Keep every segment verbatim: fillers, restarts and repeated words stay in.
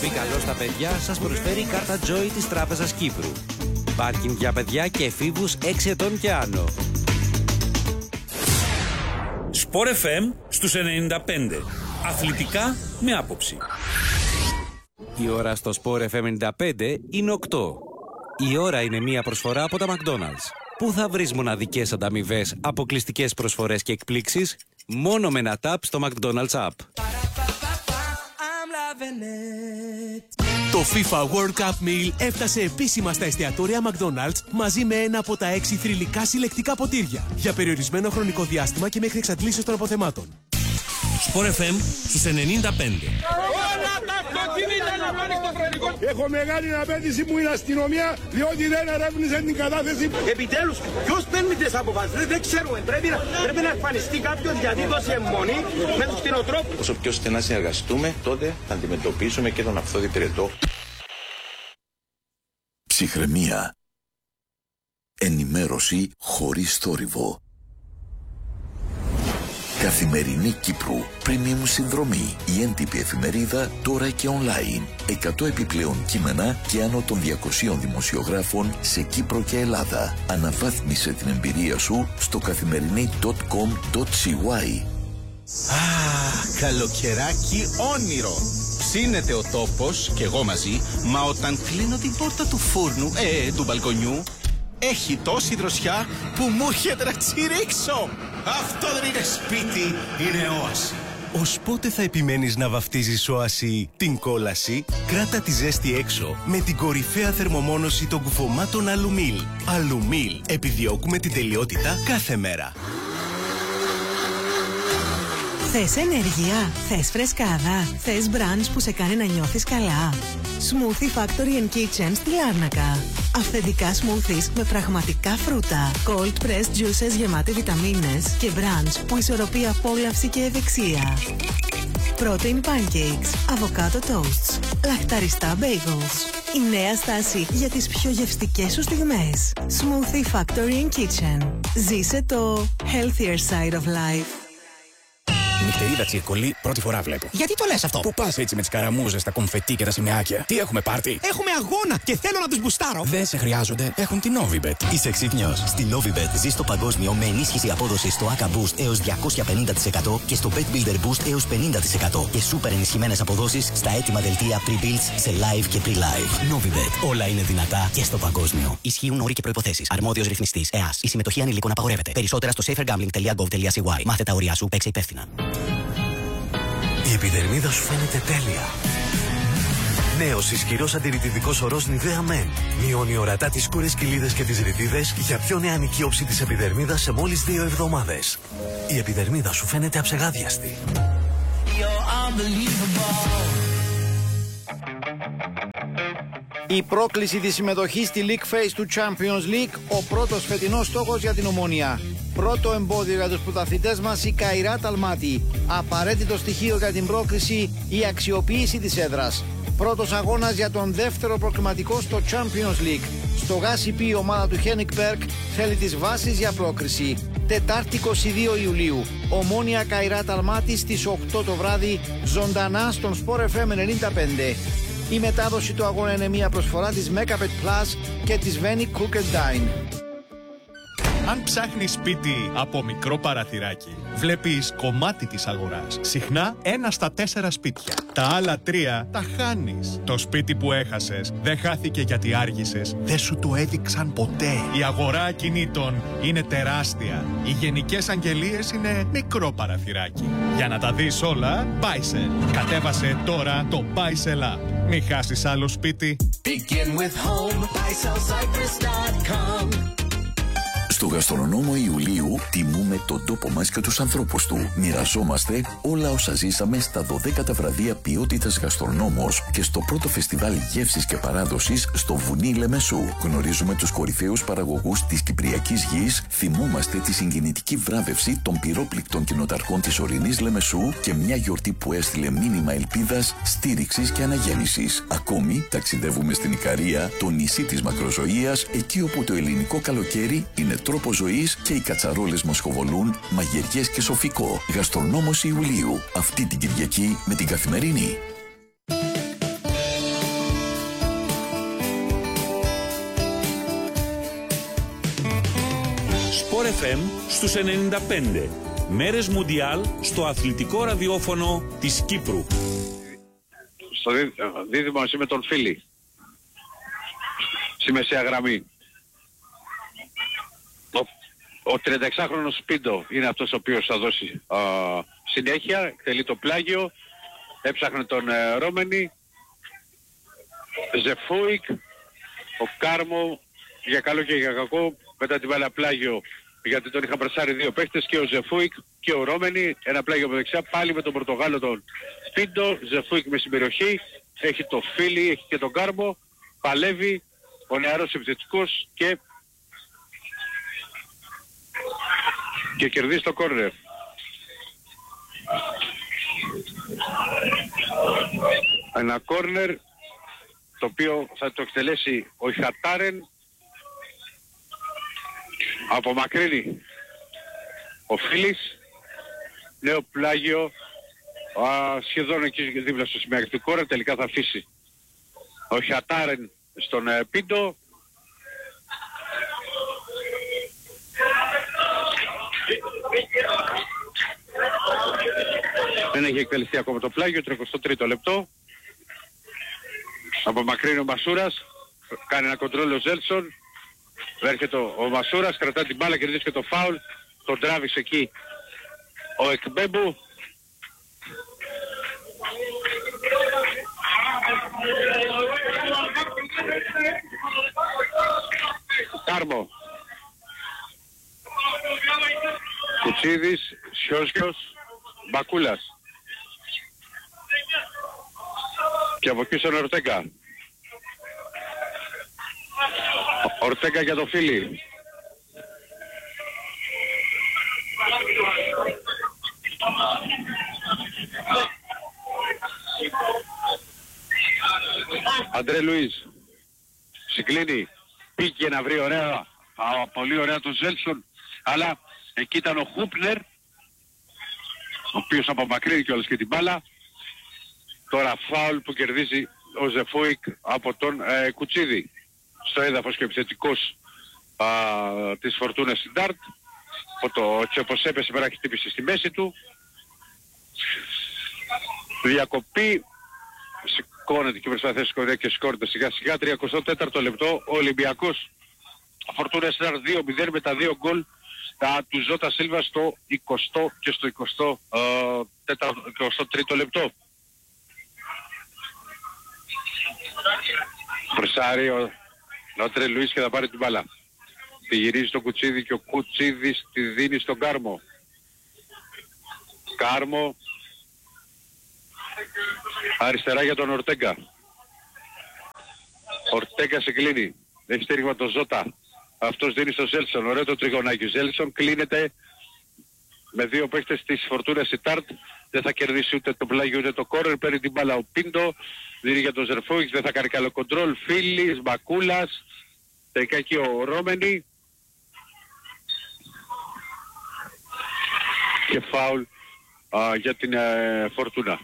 εκπομπή «Καλό στα παιδιά» σας προσφέρει η κάρτα Joy της Τράπεζας Κύπρου. Πάρκινγκ για παιδιά και εφήβους έξι ετών και άνω. Sport εφ εμ στους ενενήντα πέντε. Αθλητικά με άποψη. Η ώρα στο Sport εφ εμ ενενήντα πέντε είναι οκτώ. Η ώρα είναι μία προσφορά από τα McDonald's. Πού θα βρεις μοναδικές ανταμοιβές, αποκλειστικές προσφορές και εκπλήξεις? Μόνο με ένα tap στο McDonald's app. Το FIFA World Cup Meal έφτασε επίσημα στα εστιατόρια McDonald's μαζί με ένα από τα έξι θρυλικά συλλεκτικά ποτήρια για περιορισμένο χρονικό διάστημα και μέχρι εξαντλήσεως των αποθεμάτων. Sport εφ εμ στους ενενήντα πέντε. Έχω μεγάλη απέτηση που είναι αστυνομία, διότι δεν ερεύνησε την κατάθεση. Επιτέλους, ποιος παίρνει τις αποφάσεις? Δεν ξέρουμε. Πρέπει να, πρέπει να εμφανιστεί κάποιος γιατί τόση αιμονή με τους κτηνοτρόφους. Όσο πιο στενά συνεργαστούμε, τότε θα αντιμετωπίσουμε και τον αυθόδη πυρετό. Ψυχραιμία. Ενημέρωση χωρίς θόρυβο. Καθημερινή Κύπρου, premium συνδρομή, η έντυπη εφημερίδα τώρα και online. εκατό επιπλέον κείμενα και άνω των διακοσίων δημοσιογράφων σε Κύπρο και Ελλάδα. Αναβάθμισε την εμπειρία σου στο καθημερινή τελεία κομ τελεία σι γουάι. Α, καλοκαιράκι όνειρο. Ψήνεται ο τόπος και εγώ μαζί, μα όταν κλείνω την πόρτα του φούρνου, ε, του μπαλκονιού, έχει τόση δροσιά που μου έρχεται να τσιρίξω. Αυτό δεν είναι σπίτι, είναι όαση. Ως πότε θα επιμένεις να βαφτίζεις όαση την κόλαση? Κράτα τη ζέστη έξω με την κορυφαία θερμομόνωση των κουφωμάτων Αλουμίλ. Αλουμίλ. Επιδιώκουμε την τελειότητα κάθε μέρα. Θες ενέργεια, θες φρεσκάδα, θες μπραντς που σε κάνει να νιώθεις καλά? Smoothie Factory and Kitchen στη Λάρνακα. Αυθεντικά smoothies με πραγματικά φρούτα, cold pressed juices γεμάτη βιταμίνες και μπραντς που ισορροπεί απόλαυση και ευεξία. Protein pancakes, avocado toasts, λαχταριστά bagels. Η νέα στάση για τις πιο γευστικές σου στιγμές. Smoothie Factory and Kitchen. Ζήσε το healthier side of life. Νυχτερίδα τσιρκολί, πρώτη φορά βλέπω. Γιατί το λες αυτό? Πού πας έτσι με τις καραμούζες, τα κομφετί και τα σημαίακια? Τι έχουμε πάρτι? Έχουμε αγώνα και θέλω να τους μπουστάρω. Δεν σε χρειάζονται, έχουν την Novibet. Είσαι ξύπνιος? Στη Novibet ζεις το παγκόσμιο με ενίσχυση απόδοσης στο έι έι Boost έως διακόσια πενήντα τοις εκατό και στο Bet Builder Boost έως πενήντα τοις εκατό και σούπερ ενισχυμένες αποδόσεις στα έτοιμα δελτία pre-builds σε live και pre-live. Novibet. Όλα είναι δυνατά και στο παγκόσμιο. Ισχύουν όροι και προϋποθέσεις. Αρμόδιος ρυθμιστής ΕΑΣ. Η συμμετοχή ανηλίκων απαγορεύεται. Περισσότερα στο safer gambling τελεία gov τελεία σι γουάι. Μάθε τα όρια σου, παίξε υπεύθυνα. Η επιδερμίδα σου φαίνεται τέλεια. Νέος ισχυρός αντιρρητιδικός ορός Nivea Men. Μειώνει ορατά τις σκούρες κοιλίδες και τις ρητίδες για πιο νεανική όψη της επιδερμίδας σε μόλις δύο εβδομάδες. Η επιδερμίδα σου φαίνεται αψεγάδιαστη. Η πρόκληση της συμμετοχής στη League Phase του Champions League, ο πρώτος φετινός στόχος για την Ομόνοια. Πρώτο εμπόδιο για τους πρωταθλητές μας η Καϊράτ Αλμάτι. Απαραίτητο στοιχείο για την πρόκριση η αξιοποίηση της έδρας. Πρώτος αγώνας για τον δεύτερο προκριματικό στο Champions League. Στο ΓΑΣΥΠ η ομάδα του Χένικ Πέρκ θέλει τις βάσεις για πρόκριση. Τετάρτη είκοσι δύο Ιουλίου. Ομόνοια Καϊράτ Αλμάτι στις οκτώ το βράδυ, ζωντανά στον Sport εφ εμ ενενήντα πέντε. Η μετάδοση του αγώνα είναι μια προσφορά της Megabet Plus και της Veni Cook and Dine. Αν ψάχνεις σπίτι από μικρό παραθυράκι, βλέπεις κομμάτι της αγοράς. Συχνά ένα στα τέσσερα σπίτια. Τα άλλα τρία τα χάνεις. Το σπίτι που έχασες δεν χάθηκε γιατί άργησες. Δεν σου το έδειξαν ποτέ. Η αγορά ακινήτων είναι τεράστια. Οι γενικές αγγελίες είναι μικρό παραθυράκι. Για να τα δεις όλα, Buysell. Κατέβασε τώρα το Buysell App. Μην χάσεις άλλο σπίτι. Begin with home, buy sell cyprus dot com. Στο γαστρονόμο Ιουλίου τιμούμε τον τόπο μας και τους ανθρώπους του. Μοιραζόμαστε όλα όσα ζήσαμε στα δωδέκατα βραδεία ποιότητας γαστρονόμος και στο πρώτο φεστιβάλ γεύσης και παράδοσης στο βουνί Λεμεσού. Γνωρίζουμε τους κορυφαίους παραγωγούς της Κυπριακής Γης, θυμόμαστε τη συγκινητική βράβευση των πυρόπληκτων κοινοταρχών της ορεινής Λεμεσού και μια γιορτή που έστειλε μήνυμα ελπίδας, στήριξης και αναγέννησης. Ακόμη ταξιδεύουμε στην Ικαρία, το νησί της μακροζωίας, εκεί όπου το ελληνικό καλοκαίρι είναι τρόπο ζωής και οι κατσαρόλες μας χοβολούν μαγειριές και σοφικό. Γαστρονόμος Ιουλίου, αυτή την Κυριακή με την Καθημερινή. Sport εφ εμ στους ενενήντα πέντε. Μέρες Μουντιάλ στο αθλητικό ραδιόφωνο της Κύπρου. Στο δίδυμο μαζί με τον Φίλη. Στη μεσαία γραμμή. Ο, ο τριανταεξάχρονος Πίντο είναι αυτός ο οποίος θα δώσει α, συνέχεια. Εκτελεί το πλάγιο. Έψαχνε τον ε, Ρόμενη. Ζεφούικ. Ο Κάρμο για καλό και για κακό. Μετά την βάλα πλάγιο γιατί τον είχαν πρεσάρει δύο παίχτες, και ο Ζεφούικ και ο Ρόμενη. Ένα πλάγιο από δεξιά πάλι με τον Πορτογάλο τον Πίντο. Ζεφούικ με συμπεριοχή. Έχει το Φίλι, έχει και τον Κάρμο. Παλεύει ο νεαρός επιθετικός και και κερδίζει το κόρνερ. Ένα κόρνερ το οποίο θα το εκτελέσει ο Ιχατάρεν. Απομακρύνει ο Φίλης. Νέο πλάγιο α, σχεδόν εκεί δίπλα στο σημείο του κόρνερ. Τελικά θα αφήσει ο Ιχατάρεν στον ε, Πίντο. Δεν έχει εκτελεστεί ακόμα το πλάγιο, τριακοστό τρίτο λεπτό. Απομακρύνει ο Μασούρας, κάνει ένα κοντρόλ ο Ζέλσον. Έρχεται ο Μασούρας, κρατά την μπάλα, κερδίζει και το φάουλ. Τον τράβηξε εκεί ο Εκμπέμπου. Κάρμο. Κουτσίδης, Σιόσκιος, Μπακούλας. Και από εκεί στον Ορτέγκα. Ορτέγκα για το Φίλι. Αντρέ Λουίς. Συγκλίνει. Πήγε να βρει ωραία, α, πολύ ωραία τον Ζέλσον. Αλλά εκεί ήταν ο Χούπνερ, ο οποίος απομακρύνει κιόλας και την μπάλα. Τώρα φάουλ που κερδίζει ο Ζεφούικ από τον ε, Κουτσίδη. Στο έδαφος και επιθετικός α, της Φορτούνας στην Ντάρτ. Το Τσέπος έπεσε πέρα και χτύπησε στη μέση του. Διακοπή. Σηκώνεται και προσπαθεί και σκόρεται σιγά σιγά. τριακοστό τέταρτο λεπτό. Ο Ολυμπιακός Φορτούνας στην Ντάρτ δύο μηδέν με τα δύο γκολ του Ζώτα Σίλβα στο εικοστό και στο εικοστό τρίτο λεπτό. Πρεσάρει ο Νότρε Λουίς και θα πάρει την μπάλα. Τη γυρίζει στο Κουτσίδη και ο Κουτσίδης τη δίνει στον Κάρμο. Κάρμο. Αριστερά για τον Ορτέγκα. Ορτέγκα σε κλείνει. Έχει στήριγμα τον Ζώτα. Αυτός δίνει στο Ζέλσον. Ωραίο το τριγωνάκι. Ζέλσον κλείνεται με δύο παίχτες της Φορτούνας η Τάρτ. Δεν θα κερδίσει ούτε το πλάγιο ούτε το κόρνερ. Παίρνει την μπάλα ο Πίντο. Δίνει για τον Ζερφούικ. Δεν θα κάνει καλό κοντρόλ. Φίλης, Μπακούλας. Τελικά εκεί ο Ρόμενη. Και φάουλ α, για την ε, Φορτούνα.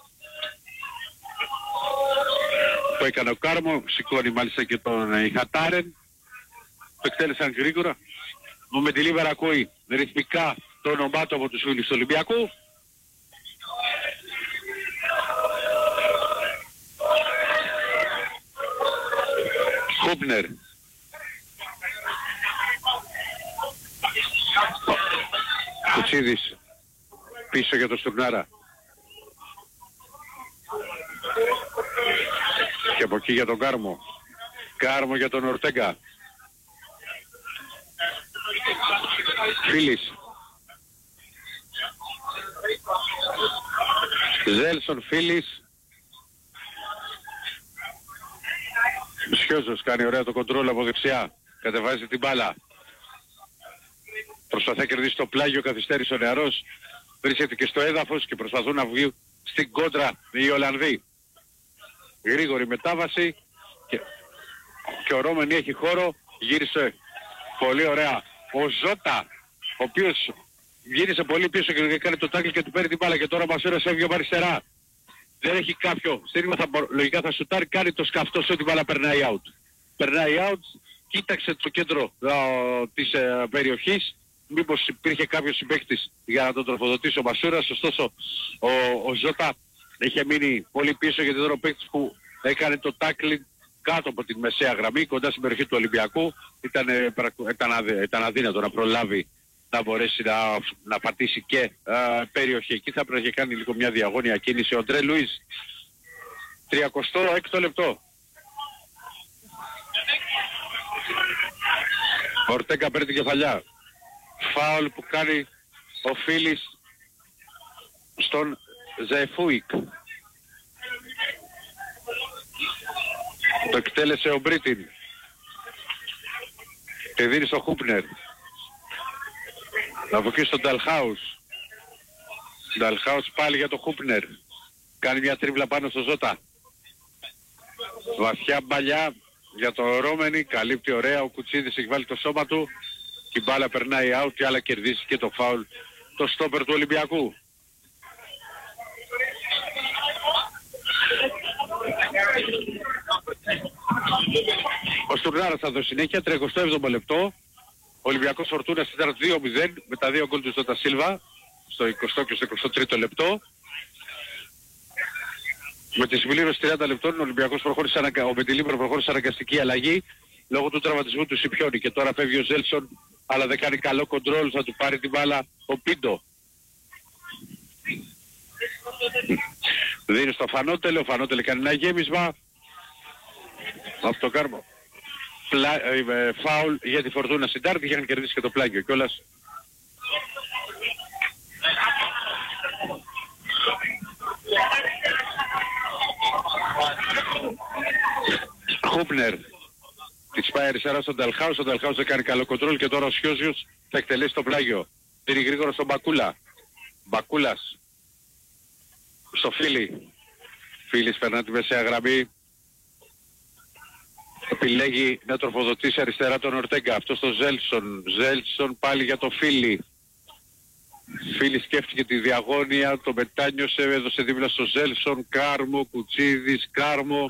Το έκανε ο Κάρμο. Σηκώνει μάλιστα και τον ε, Ιχατάρεν. Το εκτέλεσαν γρήγορα. Ο Μεντιλίβερ ακούει ρυθμικά το όνομά του από τους φίλους του Ολυμπιακού. Χούπνερ. Κουτσίδης. Πίσω για τον Στουρνάρα. Και από εκεί για τον Κάρμο. Κάρμο για τον Ορτέγκα. Φίλης. Ζέλσον, Φίλης. Σιόζος κάνει ωραία το κοντρόλ από δεξιά. Κατεβάζει την μπάλα. Προσπαθεί να κερδίσει το πλάγιο, καθυστέρησε ο νεαρός. Βρίσκεται και στο έδαφος και προσπαθούν να βγουν στην κόντρα οι Ολλανδοί. Γρήγορη μετάβαση και, και ο Ρόμενη έχει χώρο. Γύρισε πολύ ωραία ο Ζώτα, ο οποίος γύρισε πολύ πίσω και έκανε το τάκλι και του παίρνει την μπάλα και τώρα ο Μασούρας έφυγε από αριστερά. Δεν έχει κάποιο στήριγμα, θα, λογικά θα σουτάρει, κάνει το σκαφτό σε ό,τι μπάλα περνάει out. Περνάει out, κοίταξε το κέντρο α, της α, περιοχής, μήπως υπήρχε κάποιος συμπαίκτης για να τον τροφοδοτήσει ο Μασούρας. Ωστόσο ο, ο Ζώτα είχε μείνει πολύ πίσω, γιατί ήταν ο παίκτης που έκανε το tackling κάτω από την μεσαία γραμμή, κοντά στην περιοχή του Ολυμπιακού. Ήταν, ήταν, αδύ, ήταν αδύνατο να προλάβει να μπορέσει να, να πατήσει και α, περιοχή. Εκεί θα πρέπει να κάνει λίγο μια διαγώνια κίνηση ο Ντρέ Λουίς. τριακοστό έκτο λεπτό. Ο Ορτέγκα παίρνει την κεφαλιά. Φάουλ που κάνει ο Φίλης στον Ζεφούικ. Το εκτέλεσε ο Μπρίτιν. Και δίνει στο Χούπνερ. Από εκεί στον Νταλχάους. Νταλχάους πάλι για το Χούπνερ. Κάνει μια τρίβλα πάνω στο Ζώτα. Βαθιά μπαλιά για το Ρόμενι. Καλύπτει ωραία. Ο Κουτσίδης έχει βάλει το σώμα του. Και η μπάλα περνάει out, και άλλα κερδίσει και το φάουλ. Το στόπερ του Ολυμπιακού. Ο Στουρνάρας θα δώσει συνέχεια. τριακοστό έβδομο λεπτό. Ο Ολυμπιακός Φορτούνας ήταν δύο μηδέν με τα δύο γκολ του Ζώτα Σίλβα στο εικοστό και στο εικοστό τρίτο λεπτό. Με τη συμπλήρωση τριάντα λεπτών ο Ολυμπιακός προχώρησε, αναγκα... ο Μεντιλίμπρο προχώρησε αναγκαστική αλλαγή λόγω του τραυματισμού του Σιπιόνι, και τώρα φεύγει ο Ζέλσον, αλλά δεν κάνει καλό κοντρόλ, θα του πάρει την μπάλα ο Πίντο. Δίνει στο Φανότελε, ο Φανότελε κάνει ένα γέμισμα από το Κάρμο. Πλα... Ε, φάουλ για τη Φορτούνα Συντάρτη, είχαν κερδίσει και το πλάγιο κιόλας. Χούπνερ της πάει αριστερά στον Νταλχάους, ο Νταλχάους δεν κάνει καλό κοντρόλ, και τώρα ο Σιώζιος θα εκτελέσει το πλάγιο. Πήρε γρήγορα στον Μπακούλα. Μπακούλας στο Φίλι. Φίλης περνά τη μεσαία γραμμή. Επιλέγει να τροφοδοτήσει αριστερά τον Ορτέγκα. Αυτό στο Ζέλσον. Ζέλσον πάλι για το Φίλι. Φίλη σκέφτηκε τη διαγώνια, το μετάνιωσε, έδωσε δίπλα στο Ζέλσον. Κάρμο, Κουτσίδης, Κάρμο.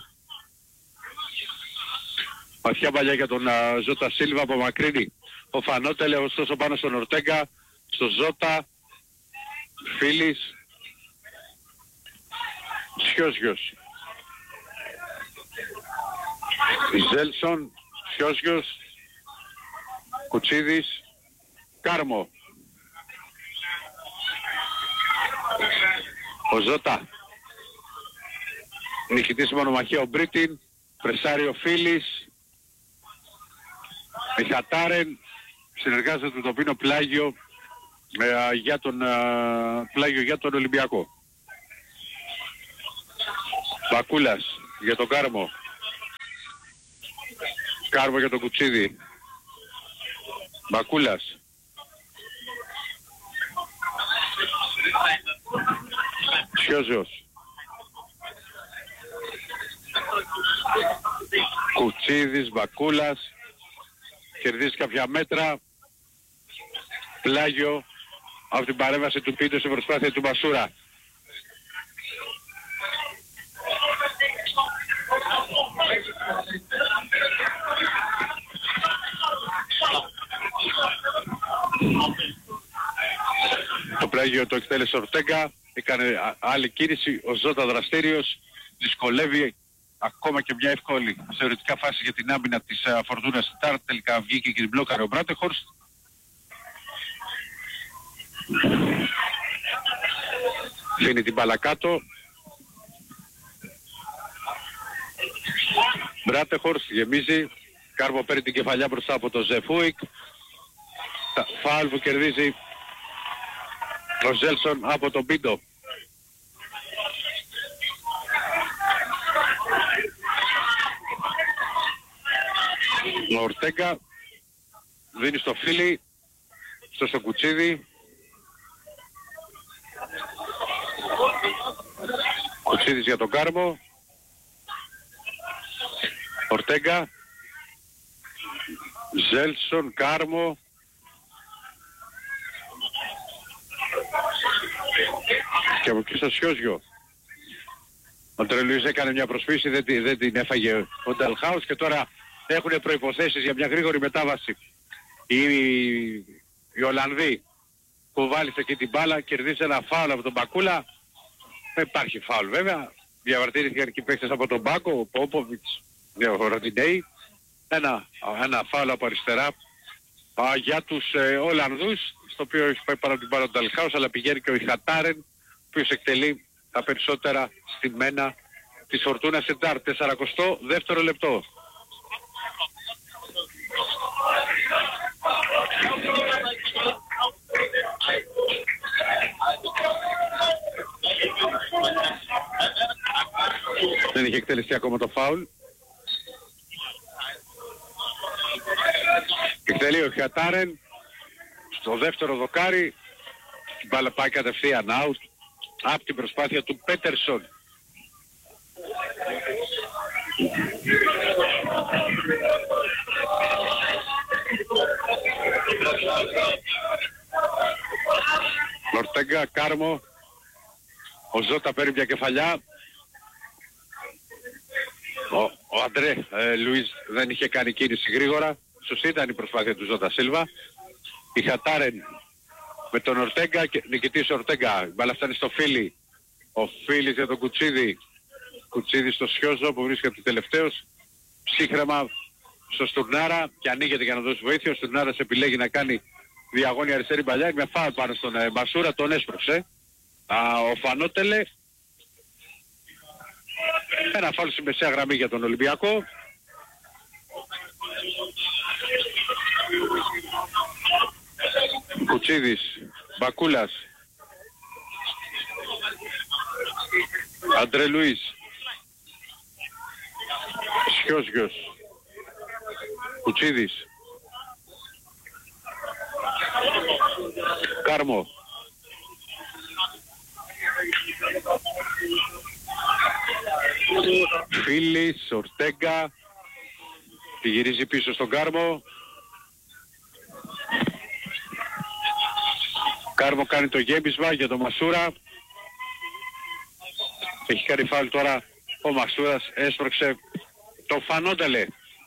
Βαθιά παλιά για τον uh, Ζώτα Σίλβα, απομακρύνει ο Φανότελε, ωστόσο πάνω στον Ορτέγκα, στο Ζώτα. Φίλης. Σιώζιος. Ζέλσον, Σιώζιος, Κουτσίδης, Κάρμο. Ο Ζώτα. Νικητής μονομαχία ο Μπρίτιν. Πρεσάρει ο Φίλης. Μιχατάρεν. Συνεργάζεται με το Πίνο πλάγιο, ε, για τον, ε, πλάγιο για τον Ολυμπιακό. Μπακούλας για τον Κάρμο. Κάρμο για τον Κουτσίδη. Μπακούλας. Σιώζος. Κουτσίδης, Μπακούλας. Κερδίζει κάποια μέτρα. Πλάγιο από την παρέμβαση του Πίντο σε προσπάθεια του Μασούρα. Το πλάγιο το εκτέλεσε ο Ορτέγκα. Έκανε άλλη κίνηση. Ο Ζώτα δραστήριος. Δυσκολεύει ακόμα και μια εύκολη θεωρητικά φάση για την άμυνα της uh, Φορτούνας Στάρ. Τελικά βγήκε και την μπλόκαρε ο Μπράτεχορστ. Φύνει την μπάλα κάτω. Μπράτεχορστ γεμίζει. Κάρμο παίρνει την κεφαλιά μπροστά από το Ζεφούικ. Φάουλ που κερδίζει ο Ζέλσον από τον Πίντο. Ο Ορτέγκα δίνει στο Φίλι, στο Σοκουτσίδη. Κουτσίδης για τον Κάρμο. Ορτέγκα. Ζέλσον, Κάρμο. Και από εκεί στο Σιώζιο. Ο Τρελουίς έκανε μια προσφύση, δεν, δεν την έφαγε ο Νταλχάους, και τώρα έχουν προϋποθέσεις για μια γρήγορη μετάβαση οι, οι Ολλανδοί που βάλησε εκεί την μπάλα, κερδίσει ένα φάουλ από τον Μπακούλα. Δεν υπάρχει φάουλ βέβαια. Διαβαρτήριθηκαν εκεί παίκτες από τον Μπάκο, ο Πόποβιτς, ο Ροντινέη. Ένα, ένα φάουλ από αριστερά α, για τους ε, Ολλανδούς, στο οποίο έχει πάει πάνω από την μπάλα του Νταλχάους, αλλά πηγαίνει και ο Ιχατάρεν, ο οποίος εκτελεί τα περισσότερα στημένα της Φορτούνα Σεντάρ. σαραντοστό δεύτερο λεπτό. Δεν είχε εκτελεστεί ακόμα το φάουλ. Εκτελεί ο Χατάρεν στο δεύτερο δοκάρι. Η μπάλα πάει κατευθείαν out από την προσπάθεια του Πέτερσον. Ορτέγκα, Κάρμο. Ο Ζώτα παίρνει μια κεφαλιά. Ο, ο Αντρέ ε, Λουίς δεν είχε κάνει κίνηση γρήγορα. Σωστή ήταν η προσπάθεια του Ζώτα Σίλβα. Η Χατάρεν με τον Ορτέγκα και νικητής Ορτέγκα. Η μπάλα φτάνει στο Φίλι. Ο Φίλης για τον Κουτσίδη. Κουτσίδη στο Σιόζο που βρίσκεται τελευταίος. Ψύχρεμα στο Στουρνάρα και ανοίγεται για να δώσει βοήθεια. Ο Στουρνάρας επιλέγει να κάνει διαγώνια αριστερή παλιά. Μια φάουλ πάνω στον ε, Μασούρα, τον έσπρωξε. Α, ο Φανότελε. Ένα φάουλ στη μεσαία γραμμή για τον Ολυμπιακό. Κουτσίδης, Μπακούλας, Αντρέ Λουίς, Σιόζιος, Κουτσίδης, Κάρμο, Φίλης, Ορτέγκα, τη γυρίζει πίσω στον Κάρμο. Κάρμο κάνει το γέμισμα για τον Μασούρα. Έχει κάνει φάουλ τώρα ο Μασούρας, έσπρωξε το Φανότελε.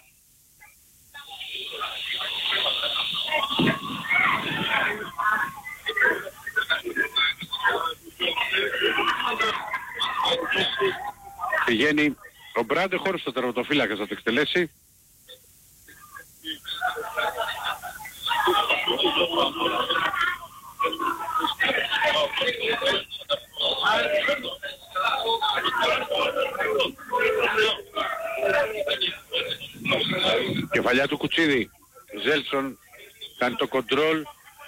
Πηγαίνει ο Μπράντεχορ στο τερματοφύλακα να το εκτελέσει. Κεφαλιά του Κουτσίδη. Ζέλσον κάνει το κοντρόλ.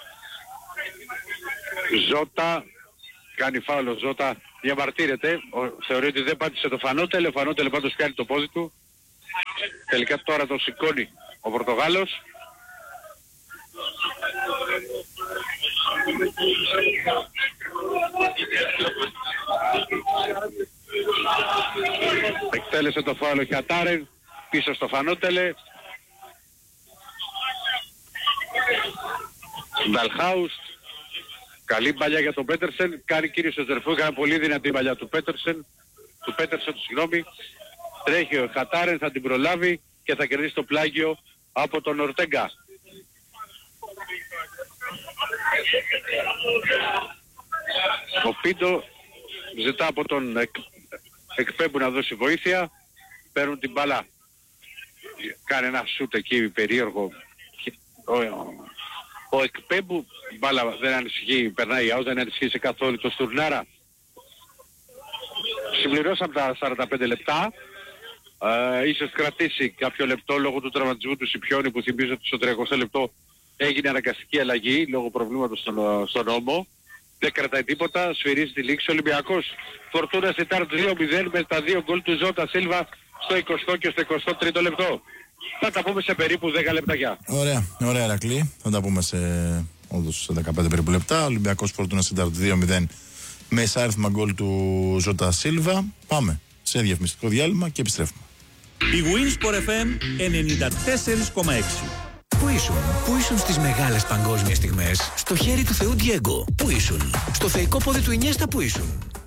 Ζώτα κάνει φάουλ. Ο Ζώτα διαμαρτύρεται. Ο, θεωρεί ότι δεν πάτησε το Φανότελε. Ο Φανότελε πάντως κάνει το πόδι του. Τελικά τώρα τον σηκώνει ο Πορτογάλος. Εκτέλεσε το φάουλ ο Χατάρεν. Πίσω στο Φανότελε. Νταλχάους. Καλή παλιά για τον Πέτερσεν. Κάνει κύριο στο Ζερφού. Έκανε πολύ δυνατή παλιά του Πέτερσεν. Του Πέτερσεν, συγγνώμη. Τρέχει ο Χατάρεν, θα την προλάβει και θα κερδίσει το πλάγιο από τον Ορτέγκα. Ο Πίντο ζητά από τον εκ, εκπέμπου να δώσει βοήθεια. Παίρνουν την μπάλα. Κάνει ένα σούτ εκεί περίεργο. Ο, ο, ο εκπέμπου, η μπάλα δεν ανησυχεί, περνάει out, δεν ανησυχεί καθόλου το Στουρνάρα. Συμπληρώσαμε τα σαράντα πέντε λεπτά. Ε, ίσως κρατήσει κάποιο λεπτό λόγω του τραυματισμού του Σιπιώνη που θυμίζω ότι στο τριακοστό λεπτό έγινε αναγκαστική αλλαγή λόγω προβλήματος στον, στον νόμο. Δεν κρατάει τίποτα, σφυρίζει τη λήξη. Ολυμπιακός Φορτούνα Σιτάρτ δύο μηδέν με τα δύο γκολ του Ζώτα Σίλβα στο εικοστό και στο εικοστό τρίτο λεπτό. Θα τα πούμε σε περίπου δέκα λεπτάκια. Ωραία, ωραία Ηρακλή. Θα τα πούμε σε όντως σε δεκαπέντε περίπου λεπτά. Ολυμπιακός Φορτούνα Σιτάρτ δύο μηδέν με εισάριθμα γκολ του Ζώτα Σίλβα. Πάμε σε διαφημιστικό διάλειμμα και επιστρέφουμε. Η Winsport εφ εμ ενενήντα τέσσερα κόμμα έξι. Πού ήσουν, πού ήσουν στις μεγάλες παγκόσμιες στιγμές, στο χέρι του Θεού Διέγκο, πού ήσουν, στο θεϊκό πόδι του Ινιέστα, πού ήσουν.